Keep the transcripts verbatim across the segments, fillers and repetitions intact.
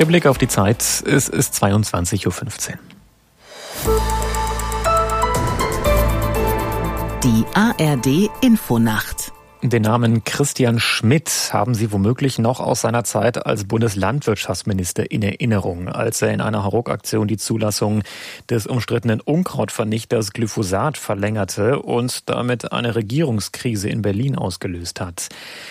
Der Blick auf die Zeit, es ist zweiundzwanzig Uhr fünfzehn. Die A R D-Infonacht. Den Namen Christian Schmidt haben Sie womöglich noch aus seiner Zeit als Bundeslandwirtschaftsminister in Erinnerung, als er in einer Hauruck-Aktion die Zulassung des umstrittenen Unkrautvernichters Glyphosat verlängerte und damit eine Regierungskrise in Berlin ausgelöst hat.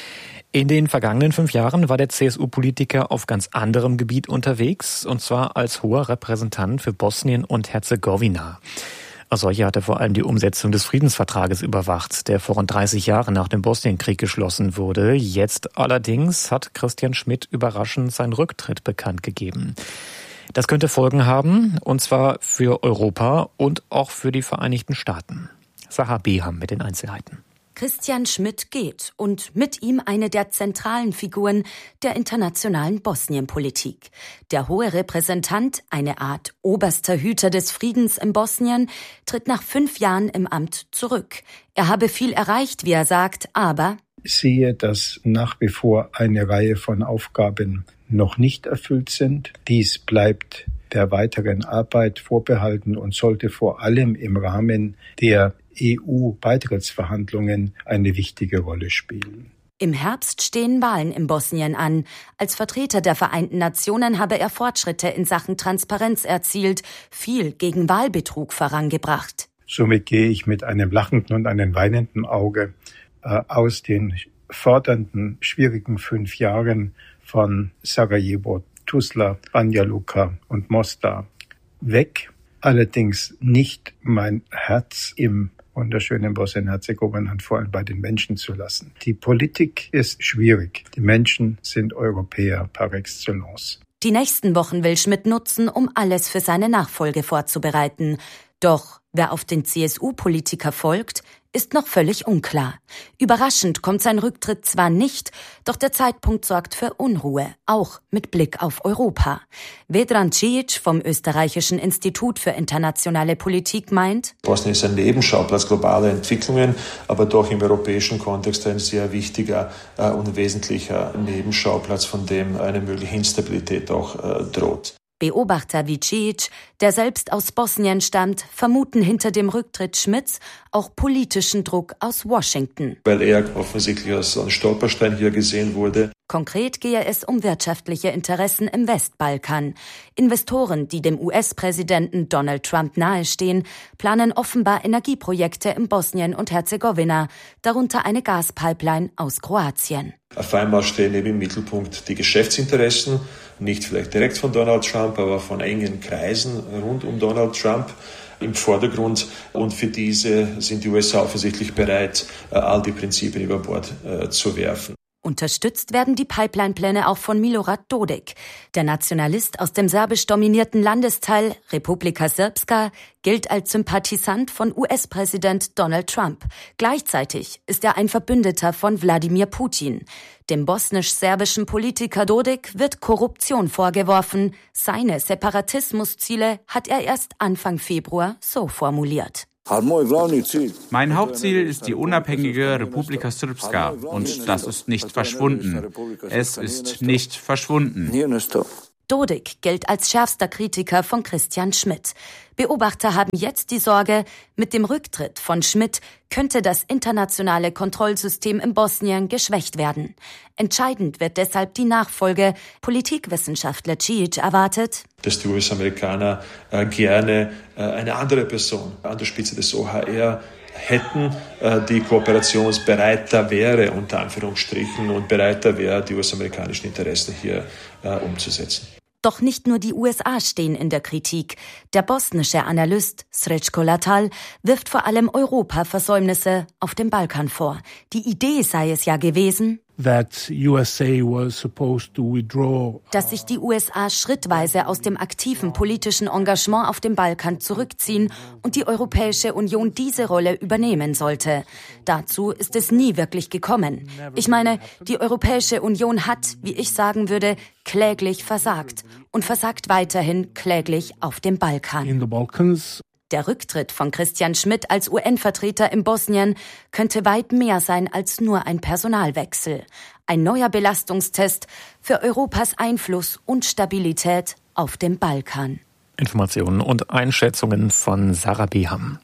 In den vergangenen fünf Jahren war der C S U-Politiker auf ganz anderem Gebiet unterwegs, und zwar als hoher Repräsentant für Bosnien und Herzegowina. Als solcher hat er vor allem die Umsetzung des Friedensvertrages überwacht, der vor rund dreißig Jahren nach dem Bosnienkrieg geschlossen wurde. Jetzt allerdings hat Christian Schmidt überraschend seinen Rücktritt bekannt gegeben. Das könnte Folgen haben, und zwar für Europa und auch für die Vereinigten Staaten. Sahar Beham mit den Einzelheiten. Christian Schmidt geht und mit ihm eine der zentralen Figuren der internationalen Bosnienpolitik. Der hohe Repräsentant, eine Art oberster Hüter des Friedens in Bosnien, tritt nach fünf Jahren im Amt zurück. Er habe viel erreicht, wie er sagt, aber ich sehe, dass nach wie vor eine Reihe von Aufgaben noch nicht erfüllt sind. Dies bleibt der weiteren Arbeit vorbehalten und sollte vor allem im Rahmen der E U-Beitrittsverhandlungen eine wichtige Rolle spielen. Im Herbst stehen Wahlen in Bosnien an. Als Vertreter der Vereinten Nationen habe er Fortschritte in Sachen Transparenz erzielt, viel gegen Wahlbetrug vorangebracht. Somit gehe ich mit einem lachenden und einem weinenden Auge äh, aus den fordernden, schwierigen fünf Jahren von Sarajevo, Tuzla, Banja Luka und Mostar weg. Allerdings nicht mein Herz im wunderschönen Bosnien-Herzegowina und vor allem bei den Menschen zu lassen. Die Politik ist schwierig. Die Menschen sind Europäer par excellence. Die nächsten Wochen will Schmidt nutzen, um alles für seine Nachfolge vorzubereiten. Doch wer auf den C S U-Politiker folgt, ist noch völlig unklar. Überraschend kommt sein Rücktritt zwar nicht, doch der Zeitpunkt sorgt für Unruhe, auch mit Blick auf Europa. Vedran Cijic vom Österreichischen Institut für internationale Politik meint: Bosnien ist ein Nebenschauplatz globaler Entwicklungen, aber doch im europäischen Kontext ein sehr wichtiger äh, und wesentlicher Nebenschauplatz, von dem eine mögliche Instabilität auch äh, droht. Beobachter wie Cijic, der selbst aus Bosnien stammt, vermuten hinter dem Rücktritt Schmidts auch politischen Druck aus Washington. Weil er offensichtlich als ein Stolperstein hier gesehen wurde. Konkret gehe es um wirtschaftliche Interessen im Westbalkan. Investoren, die dem U S-Präsidenten Donald Trump nahestehen, planen offenbar Energieprojekte in Bosnien und Herzegowina, darunter eine Gaspipeline aus Kroatien. Auf einmal stehen eben im Mittelpunkt die Geschäftsinteressen, nicht vielleicht direkt von Donald Trump, aber von engen Kreisen rund um Donald Trump im Vordergrund. Und für diese sind die U S A offensichtlich bereit, all die Prinzipien über Bord äh, zu werfen. Unterstützt werden die Pipeline-Pläne auch von Milorad Dodik. Der Nationalist aus dem serbisch dominierten Landesteil Republika Srpska gilt als Sympathisant von U S-Präsident Donald Trump. Gleichzeitig ist er ein Verbündeter von Wladimir Putin. Dem bosnisch-serbischen Politiker Dodik wird Korruption vorgeworfen. Seine Separatismusziele hat er erst Anfang Februar so formuliert: Mein Hauptziel ist die unabhängige Republika Srpska, und das ist nicht verschwunden. Es ist nicht verschwunden. Dodik gilt als schärfster Kritiker von Christian Schmidt. Beobachter haben jetzt die Sorge, mit dem Rücktritt von Schmidt könnte das internationale Kontrollsystem in Bosnien geschwächt werden. Entscheidend wird deshalb die Nachfolge. Politikwissenschaftler Cijic erwartet, dass die U S-Amerikaner äh, gerne äh, eine andere Person an der Spitze des O H R hätten, äh, die kooperationsbereiter wäre, unter Anführungsstrichen, und bereiter wäre, die U S-amerikanischen Interessen hier äh, umzusetzen. Doch nicht nur die U S A stehen in der Kritik. Der bosnische Analyst Srećko Latal wirft vor allem Europa Versäumnisse auf dem Balkan vor. Die Idee sei es ja gewesen, that U S A was supposed to withdraw. dass sich die U S A schrittweise aus dem aktiven politischen Engagement auf dem Balkan zurückziehen und die Europäische Union diese Rolle übernehmen sollte. Dazu ist es nie wirklich gekommen. Ich meine, die Europäische Union hat, wie ich sagen würde, kläglich versagt und versagt weiterhin kläglich auf dem Balkan. In the Balkans. Der Rücktritt von Christian Schmidt als U N-Vertreter in Bosnien könnte weit mehr sein als nur ein Personalwechsel. Ein neuer Belastungstest für Europas Einfluss und Stabilität auf dem Balkan. Informationen und Einschätzungen von Sarah Beham.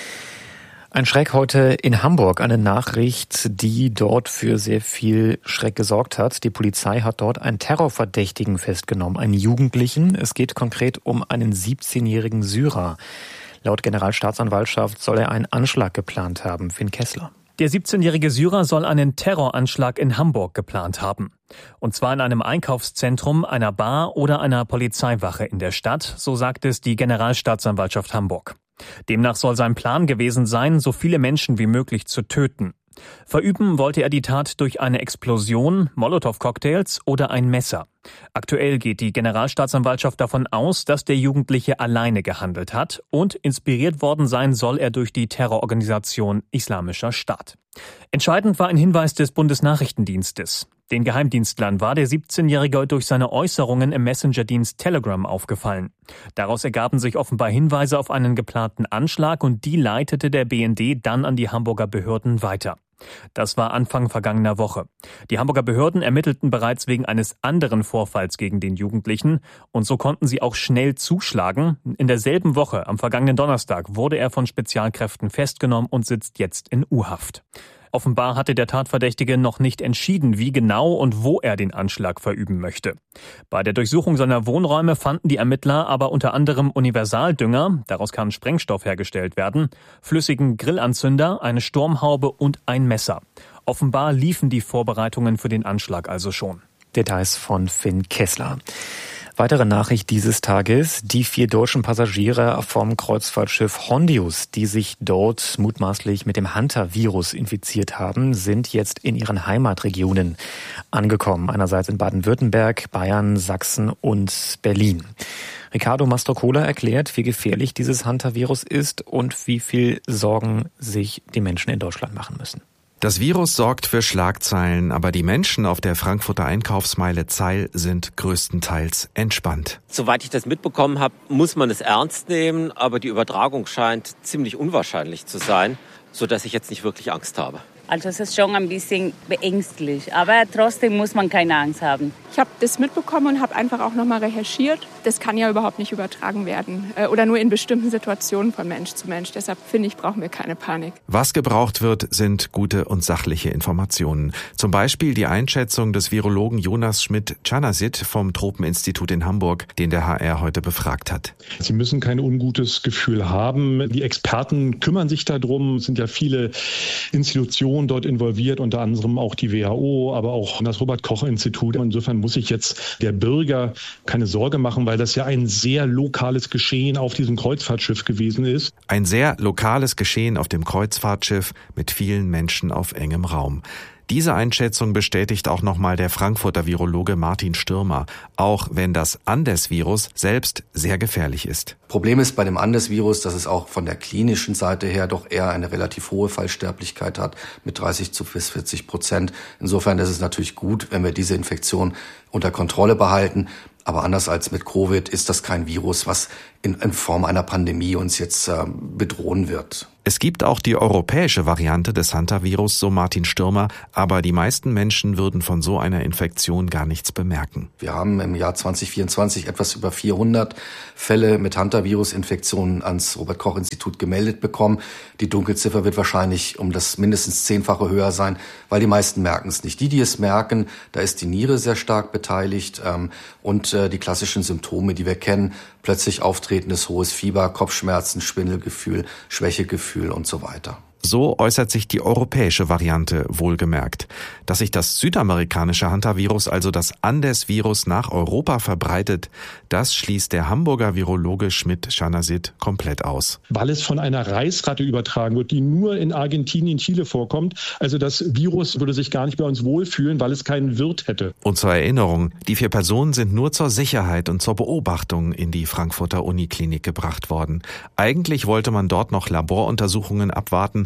Ein Schreck heute in Hamburg, eine Nachricht, die dort für sehr viel Schreck gesorgt hat. Die Polizei hat dort einen Terrorverdächtigen festgenommen, einen Jugendlichen. Es geht konkret um einen siebzehnjährigen Syrer. Laut Generalstaatsanwaltschaft soll er einen Anschlag geplant haben. Finn Kessler. Der siebzehnjährige Syrer soll einen Terroranschlag in Hamburg geplant haben. Und zwar in einem Einkaufszentrum, einer Bar oder einer Polizeiwache in der Stadt, so sagt es die Generalstaatsanwaltschaft Hamburg. Demnach soll sein Plan gewesen sein, so viele Menschen wie möglich zu töten. Verüben wollte er die Tat durch eine Explosion, Molotow-Cocktails oder ein Messer. Aktuell geht die Generalstaatsanwaltschaft davon aus, dass der Jugendliche alleine gehandelt hat und inspiriert worden sein soll er durch die Terrororganisation Islamischer Staat. Entscheidend war ein Hinweis des Bundesnachrichtendienstes. Den Geheimdienstlern war der siebzehnjährige durch seine Äußerungen im Messenger-Dienst Telegram aufgefallen. Daraus ergaben sich offenbar Hinweise auf einen geplanten Anschlag und die leitete der B N D dann an die Hamburger Behörden weiter. Das war Anfang vergangener Woche. Die Hamburger Behörden ermittelten bereits wegen eines anderen Vorfalls gegen den Jugendlichen und so konnten sie auch schnell zuschlagen. In derselben Woche, am vergangenen Donnerstag, wurde er von Spezialkräften festgenommen und sitzt jetzt in U-Haft. Offenbar hatte der Tatverdächtige noch nicht entschieden, wie genau und wo er den Anschlag verüben möchte. Bei der Durchsuchung seiner Wohnräume fanden die Ermittler aber unter anderem Universaldünger, daraus kann Sprengstoff hergestellt werden, flüssigen Grillanzünder, eine Sturmhaube und ein Messer. Offenbar liefen die Vorbereitungen für den Anschlag also schon. Details von Finn Kessler. Weitere Nachricht dieses Tages, die vier deutschen Passagiere vom Kreuzfahrtschiff Hondius, die sich dort mutmaßlich mit dem Hunter-Virus infiziert haben, sind jetzt in ihren Heimatregionen angekommen. Einerseits in Baden-Württemberg, Bayern, Sachsen und Berlin. Ricardo Mastrocola erklärt, wie gefährlich dieses Hunter-Virus ist und wie viel Sorgen sich die Menschen in Deutschland machen müssen. Das Virus sorgt für Schlagzeilen, aber die Menschen auf der Frankfurter Einkaufsmeile Zeil sind größtenteils entspannt. Soweit ich das mitbekommen habe, muss man es ernst nehmen, aber die Übertragung scheint ziemlich unwahrscheinlich zu sein, sodass ich jetzt nicht wirklich Angst habe. Also es ist schon ein bisschen beängstlich, aber trotzdem muss man keine Angst haben. Ich habe das mitbekommen und habe einfach auch nochmal recherchiert. Das kann ja überhaupt nicht übertragen werden oder nur in bestimmten Situationen von Mensch zu Mensch. Deshalb finde ich, brauchen wir keine Panik. Was gebraucht wird, sind gute und sachliche Informationen. Zum Beispiel die Einschätzung des Virologen Jonas Schmidt-Czanasit vom Tropeninstitut in Hamburg, den der H R heute befragt hat. Sie müssen kein ungutes Gefühl haben. Die Experten kümmern sich darum. Es sind ja viele Institutionen dort involviert, unter anderem auch die W H O, aber auch das Robert-Koch-Institut. Insofern muss sich jetzt der Bürger keine Sorge machen, weil das ja ein sehr lokales Geschehen auf diesem Kreuzfahrtschiff gewesen ist. Ein sehr lokales Geschehen auf dem Kreuzfahrtschiff mit vielen Menschen auf engem Raum. Diese Einschätzung bestätigt auch nochmal der Frankfurter Virologe Martin Stürmer, auch wenn das Andes-Virus selbst sehr gefährlich ist. Problem ist bei dem Andes-Virus, dass es auch von der klinischen Seite her doch eher eine relativ hohe Fallsterblichkeit hat, mit dreißig bis vierzig Prozent. Insofern ist es natürlich gut, wenn wir diese Infektion unter Kontrolle behalten. Aber anders als mit Covid ist das kein Virus, was in, in Form einer Pandemie uns jetzt äh, bedrohen wird. Es gibt auch die europäische Variante des Hunter-Virus, so Martin Stürmer, aber die meisten Menschen würden von so einer Infektion gar nichts bemerken. Wir haben im Jahr zwanzig vierundzwanzig etwas über vierhundert Fälle mit Hunter-Virus-Infektionen ans Robert-Koch-Institut gemeldet bekommen. Die Dunkelziffer wird wahrscheinlich um das mindestens zehnfache höher sein, weil die meisten merken es nicht. Die, die es merken, da ist die Niere sehr stark beteiligt ähm, und äh, die klassischen Symptome, die wir kennen, plötzlich auftretendes hohes Fieber, Kopfschmerzen, Schwindelgefühl, Schwächegefühl und so weiter. So äußert sich die europäische Variante wohlgemerkt. Dass sich das südamerikanische Hunter-Virus, also das Andes-Virus, nach Europa verbreitet, das schließt der Hamburger Virologe Schmidt-Czanasit komplett aus. Weil es von einer Reisratte übertragen wird, die nur in Argentinien, Chile vorkommt. Also das Virus würde sich gar nicht bei uns wohlfühlen, weil es keinen Wirt hätte. Und zur Erinnerung, die vier Personen sind nur zur Sicherheit und zur Beobachtung in die Frankfurter Uniklinik gebracht worden. Eigentlich wollte man dort noch Laboruntersuchungen abwarten,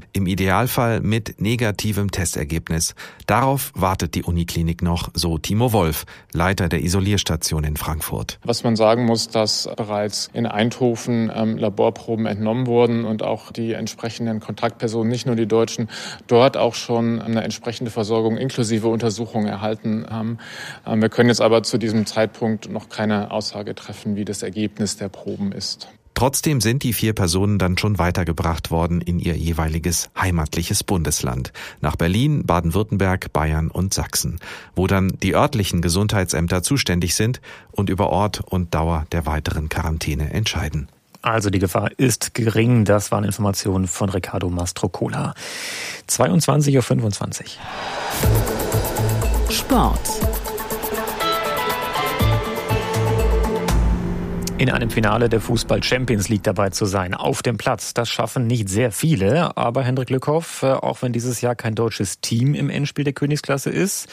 im Idealfall mit negativem Testergebnis. Darauf wartet die Uniklinik noch, so Timo Wolf, Leiter der Isolierstation in Frankfurt. Was man sagen muss, dass bereits in Eindhoven ähm, Laborproben entnommen wurden und auch die entsprechenden Kontaktpersonen, nicht nur die Deutschen, dort auch schon eine entsprechende Versorgung inklusive Untersuchung erhalten haben. Ähm, wir können jetzt aber zu diesem Zeitpunkt noch keine Aussage treffen, wie das Ergebnis der Proben ist. Trotzdem sind die vier Personen dann schon weitergebracht worden in ihr jeweiliges heimatliches Bundesland. Nach Berlin, Baden-Württemberg, Bayern und Sachsen, wo dann die örtlichen Gesundheitsämter zuständig sind und über Ort und Dauer der weiteren Quarantäne entscheiden. Also die Gefahr ist gering. Das waren Informationen von Riccardo Mastrocola. zweiundzwanzig Uhr fünfundzwanzig. Sport. In einem Finale der Fußball-Champions League dabei zu sein, auf dem Platz, das schaffen nicht sehr viele. Aber Hendrik Lückhoff, auch wenn dieses Jahr kein deutsches Team im Endspiel der Königsklasse ist,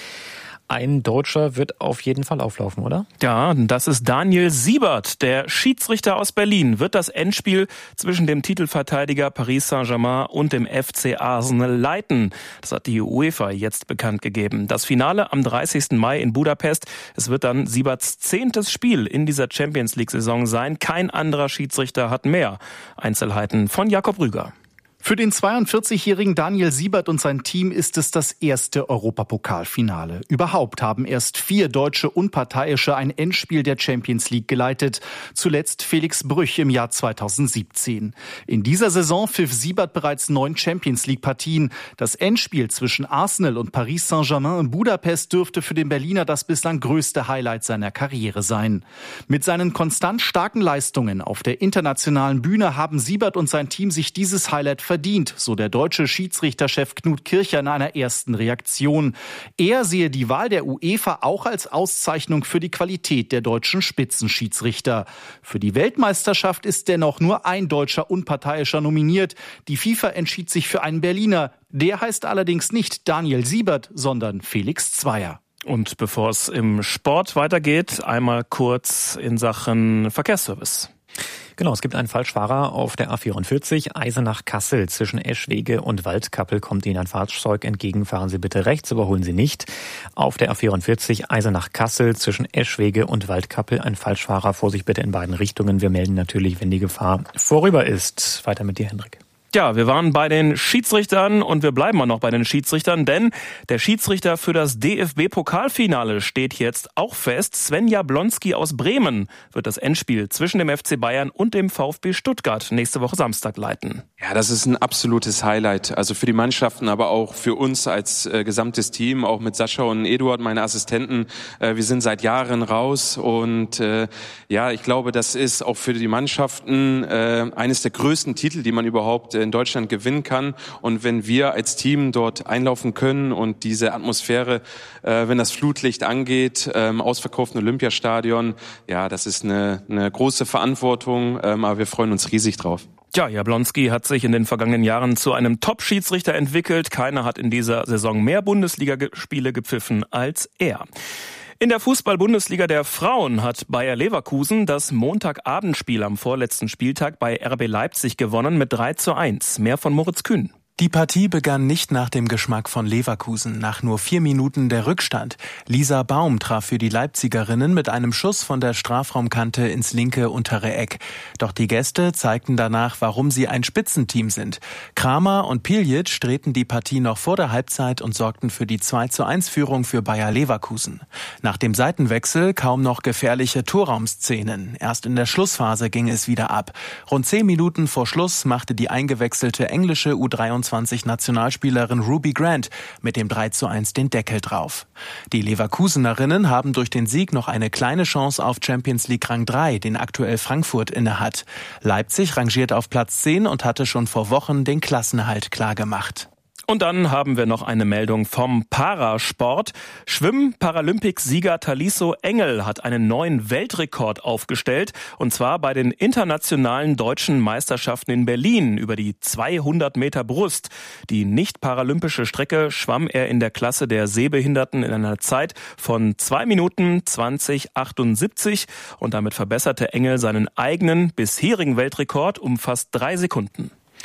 ein Deutscher wird auf jeden Fall auflaufen, oder? Ja, das ist Daniel Siebert, der Schiedsrichter aus Berlin, wird das Endspiel zwischen dem Titelverteidiger Paris Saint-Germain und dem F C Arsenal leiten. Das hat die UEFA jetzt bekannt gegeben. Das Finale am dreißigsten Mai in Budapest. Es wird dann Sieberts zehntes Spiel in dieser Champions-League-Saison sein. Kein anderer Schiedsrichter hat mehr. Einzelheiten von Jakob Rüger. Für den zweiundvierzigjährigen Daniel Siebert und sein Team ist es das erste Europapokalfinale. Überhaupt haben erst vier deutsche Unparteiische ein Endspiel der Champions League geleitet. Zuletzt Felix Brüch im Jahr zweitausendsiebzehn. In dieser Saison pfiff Siebert bereits neun Champions League-Partien. Das Endspiel zwischen Arsenal und Paris Saint-Germain in Budapest dürfte für den Berliner das bislang größte Highlight seiner Karriere sein. Mit seinen konstant starken Leistungen auf der internationalen Bühne haben Siebert und sein Team sich dieses Highlight verdient, so der deutsche Schiedsrichterchef Knut Kircher in einer ersten Reaktion. Er sehe die Wahl der UEFA auch als Auszeichnung für die Qualität der deutschen Spitzenschiedsrichter. Für die Weltmeisterschaft ist dennoch nur ein deutscher Unparteiischer nominiert. Die FIFA entschied sich für einen Berliner. Der heißt allerdings nicht Daniel Siebert, sondern Felix Zweier. Und bevor es im Sport weitergeht, einmal kurz in Sachen Verkehrsservice. Genau, es gibt einen Falschfahrer auf der A vierundvierzig, Eisenach-Kassel. Zwischen Eschwege und Waldkappel kommt Ihnen ein Fahrzeug entgegen. Fahren Sie bitte rechts, überholen Sie nicht. Auf der A vierundvierzig, Eisenach-Kassel, zwischen Eschwege und Waldkappel ein Falschfahrer. Vorsicht bitte in beiden Richtungen. Wir melden natürlich, wenn die Gefahr vorüber ist. Weiter mit dir, Hendrik. Ja, wir waren bei den Schiedsrichtern und wir bleiben auch noch bei den Schiedsrichtern, denn der Schiedsrichter für das D F B-Pokalfinale steht jetzt auch fest. Sven Jablonski aus Bremen wird das Endspiel zwischen dem F C Bayern und dem VfB Stuttgart nächste Woche Samstag leiten. Ja, das ist ein absolutes Highlight, also für die Mannschaften, aber auch für uns als äh, gesamtes Team, auch mit Sascha und Eduard, meine Assistenten. Äh, wir sind seit Jahren raus und äh, ja, ich glaube, das ist auch für die Mannschaften äh, eines der größten Titel, die man überhaupt äh, in Deutschland gewinnen kann. Und wenn wir als Team dort einlaufen können und diese Atmosphäre, äh, wenn das Flutlicht angeht, ähm, ausverkauften Olympiastadion, ja, das ist eine, eine große Verantwortung, ähm, aber wir freuen uns riesig drauf. Ja, Jablonski hat sich in den vergangenen Jahren zu einem Top-Schiedsrichter entwickelt. Keiner hat in dieser Saison mehr Bundesligaspiele gepfiffen als er. In der Fußball-Bundesliga der Frauen hat Bayer Leverkusen das Montagabendspiel am vorletzten Spieltag bei R B Leipzig gewonnen mit drei zu eins. Mehr von Moritz Kühn. Die Partie begann nicht nach dem Geschmack von Leverkusen. Nach nur vier Minuten der Rückstand. Lisa Baum traf für die Leipzigerinnen mit einem Schuss von der Strafraumkante ins linke untere Eck. Doch die Gäste zeigten danach, warum sie ein Spitzenteam sind. Kramer und Piljic drehten die Partie noch vor der Halbzeit und sorgten für die zwei zu eins Führung für Bayer Leverkusen. Nach dem Seitenwechsel kaum noch gefährliche Torraumszenen. Erst in der Schlussphase ging es wieder ab. Rund zehn Minuten vor Schluss machte die eingewechselte englische U dreiundzwanzig Nationalspielerin Ruby Grant mit dem drei zu eins den Deckel drauf. Die Leverkusenerinnen haben durch den Sieg noch eine kleine Chance auf Champions League Rang drei, den aktuell Frankfurt innehat. Leipzig rangiert auf Platz zehn und hatte schon vor Wochen den Klassenerhalt klargemacht. Und dann haben wir noch eine Meldung vom Parasport. Schwimm-Paralympics-Sieger Talisso Engel hat einen neuen Weltrekord aufgestellt. Und zwar bei den internationalen deutschen Meisterschaften in Berlin über die zweihundert Meter Brust. Die nicht-paralympische Strecke schwamm er in der Klasse der Sehbehinderten in einer Zeit von zwei Minuten zwanzig achtundsiebzig. Und damit verbesserte Engel seinen eigenen bisherigen Weltrekord um fast drei Sekunden.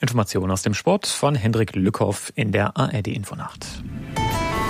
Informationen aus dem Sport von Hendrik Lückhoff in der A R D Infonacht.